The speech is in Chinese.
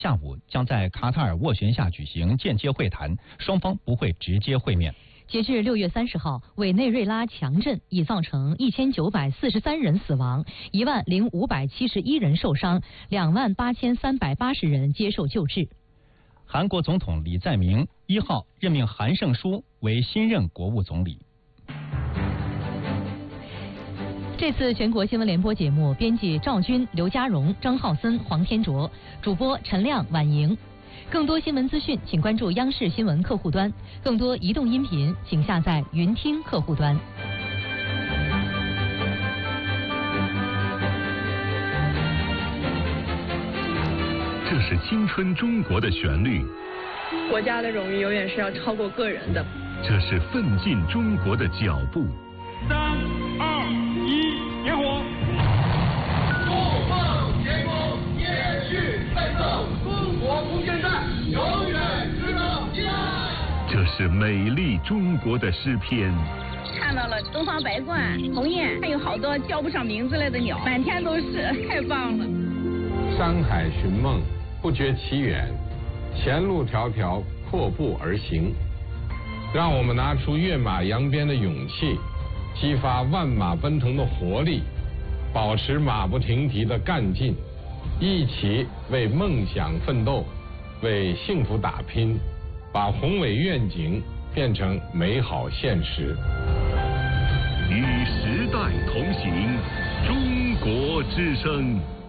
下午将在卡塔尔斡旋下举行间接会谈，双方不会直接会面。 截至6月30号，委内瑞拉强震已造成1943人死亡，10571人受伤，28380人接受救治。 韩国总统李在明1号任命韩胜书为新任国务总理。 这次全国新闻联播节目，编辑赵军、刘家荣、张浩森、黄天卓，主播陈亮、婉莹。更多新闻资讯，请关注央视新闻客户端；更多移动音频，请下载云听客户端。 这是青春中国的旋律， 国家的荣誉永远是要超过个人的。 这是奋进中国的脚步。 3、2、1，点火！ 怒放前锋，延续奋斗，中国空间站永远值得期待。 这是美丽中国的诗篇。 看到了东方白鹳、鸿雁，还有好多叫不上名字来的鸟，满天都是，太棒了。 山海寻梦，不觉其远，前路迢迢，阔步而行。让我们拿出跃马扬鞭的勇气，激发万马奔腾的活力，保持马不停蹄的干劲，一起为梦想奋斗，为幸福打拼，把宏伟愿景变成美好现实。 与时代同行，中国之声。